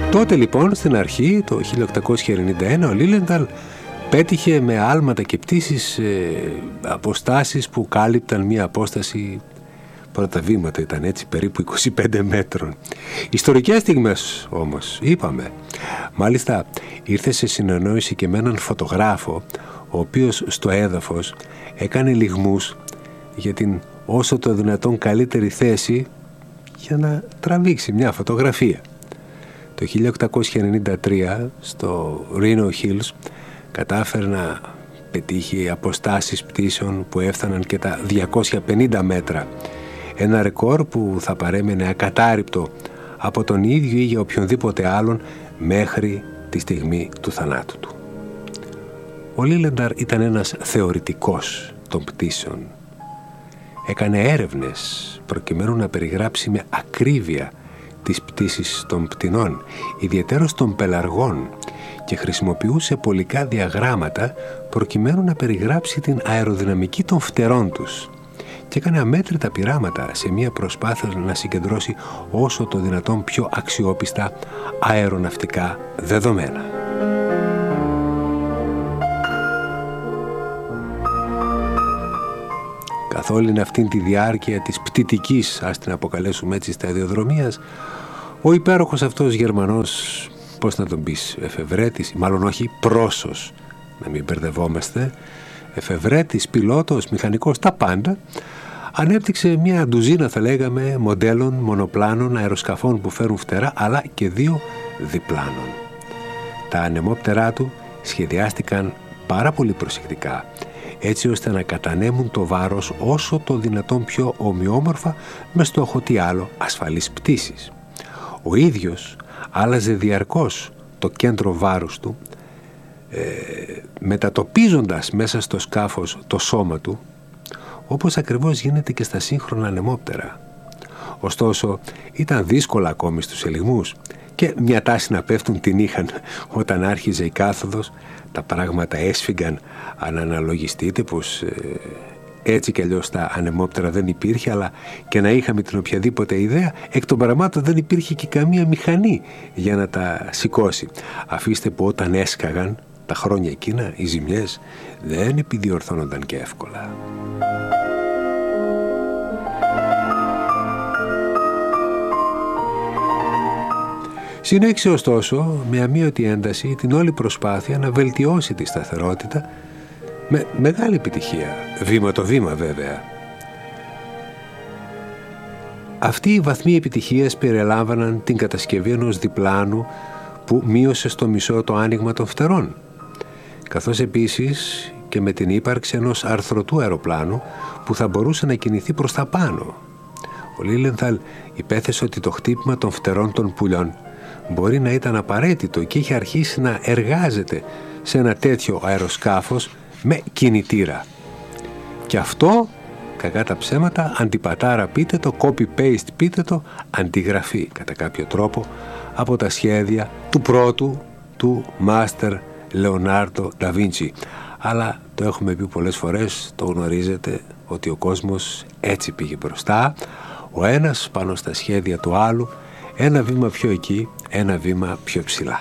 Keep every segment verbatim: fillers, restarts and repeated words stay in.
Τότε λοιπόν στην αρχή, το χίλια οκτακόσια ενενήντα ένα, ο Λίλενταλ πέτυχε με άλματα και πτήσεις ε, αποστάσεις που κάλυπταν μια απόσταση, πρώτα βήματα ήταν έτσι, περίπου είκοσι πέντε μέτρων. Ιστορικές στιγμές όμως, είπαμε. Μάλιστα ήρθε σε συνεννόηση και με έναν φωτογράφο, ο οποίος στο έδαφος έκανε λιγμούς για την όσο το δυνατόν καλύτερη θέση για να τραβήξει μια φωτογραφία. Το χίλια οκτακόσια ενενήντα τρία στο Reno Hills κατάφερε να πετύχει αποστάσεις πτήσεων που έφταναν και τα διακόσια πενήντα μέτρα. Ένα ρεκόρ που θα παρέμενε ακατάρρυπτο από τον ίδιο ή για οποιονδήποτε άλλον μέχρι τη στιγμή του θανάτου του. Ο Λίλενταλ ήταν ένας θεωρητικός των πτήσεων. Έκανε έρευνες προκειμένου να περιγράψει με ακρίβεια τις πτήσεις των πτηνών, ιδιαιτέρως των πελαργών, και χρησιμοποιούσε πολικά διαγράμματα προκειμένου να περιγράψει την αεροδυναμική των φτερών τους, και έκανε αμέτρητα πειράματα σε μια προσπάθεια να συγκεντρώσει όσο το δυνατόν πιο αξιόπιστα αεροναυτικά δεδομένα. Καθ' όλη αυτήν τη διάρκεια της πτυτικής, ας την αποκαλέσουμε έτσι, σταδιοδρομίας, ο υπέροχος αυτός Γερμανός, πώς να τον πεις, εφευρέτης, μάλλον όχι πρόσος, να μην μπερδευόμαστε, εφευρέτης, πιλότος, μηχανικός, τα πάντα, ανέπτυξε μια ντουζίνα, θα λέγαμε, μοντέλων, μονοπλάνων, αεροσκαφών που φέρουν φτερά, αλλά και δύο διπλάνων. Τα ανεμόπτερά του σχεδιάστηκαν πάρα πολύ προσεκτικά, έτσι ώστε να κατανέμουν το βάρος όσο το δυνατόν πιο ομοιόμορφα, με στόχο τι άλλο, ασφαλείς πτήσεις. Ο ίδιος άλλαζε διαρκώς το κέντρο βάρους του, ε, μετατοπίζοντας μέσα στο σκάφος το σώμα του, όπως ακριβώς γίνεται και στα σύγχρονα ανεμόπτερα. Ωστόσο, ήταν δύσκολα ακόμη στους ελιγμούς και μια τάση να πέφτουν την είχαν. Όταν άρχιζε η κάθοδος, τα πράγματα έσφυγαν. Αν αναλογιστείτε πως ε, έτσι κι αλλιώς τα ανεμόπτερα δεν υπήρχε, αλλά και να είχαμε την οποιαδήποτε ιδέα, εκ των πραγμάτων δεν υπήρχε και καμία μηχανή για να τα σηκώσει. Αφήστε που όταν έσκαγαν τα χρόνια εκείνα, οι ζημιές δεν επιδιορθώνονταν και εύκολα. Συνέχισε ωστόσο με αμείωτη ένταση την όλη προσπάθεια να βελτιώσει τη σταθερότητα, με μεγάλη επιτυχία, βήμα το βήμα βέβαια. Αυτοί οι βαθμοί επιτυχίας περιλάμβαναν την κατασκευή ενός διπλάνου που μείωσε στο μισό το άνοιγμα των φτερών, καθώς επίσης και με την ύπαρξη ενός αρθρωτού αεροπλάνου που θα μπορούσε να κινηθεί προς τα πάνω. Ο Λίλενταλ υπέθεσε ότι το χτύπημα των φτερών των πουλιών μπορεί να ήταν απαραίτητο και είχε αρχίσει να εργάζεται σε ένα τέτοιο αεροσκάφος με κινητήρα. Και αυτό, κακά τα ψέματα, αντιπατάρα πείτε το, copy-paste πείτε το, αντιγραφή κατά κάποιο τρόπο από τα σχέδια του πρώτου του Μάστερ Λεωνάρντο ντα Βίντσι. Αλλά το έχουμε πει πολλές φορές, το γνωρίζετε, ότι ο κόσμος έτσι πήγε μπροστά, ο ένας πάνω στα σχέδια του άλλου, ένα βήμα πιο εκεί, ένα βήμα πιο ψηλά.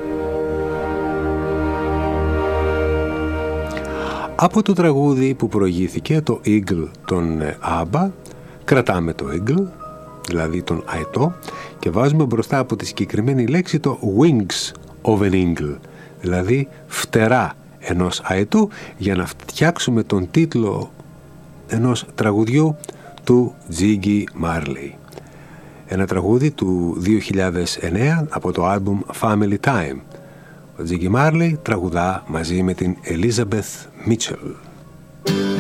Από το τραγούδι που προηγήθηκε, το Eagle των ABBA, κρατάμε το Eagle, δηλαδή τον αετό, και βάζουμε μπροστά από τη συγκεκριμένη λέξη το Wings of an Eagle, δηλαδή φτερά ενός αετού, για να φτιάξουμε τον τίτλο ενός τραγουδιού του Ziggy Marley. Ένα τραγούδι του δύο χιλιάδες εννέα από το άλμπουμ Family Time. Ο Ziggy Marley τραγουδά μαζί με την Elizabeth Mitchell.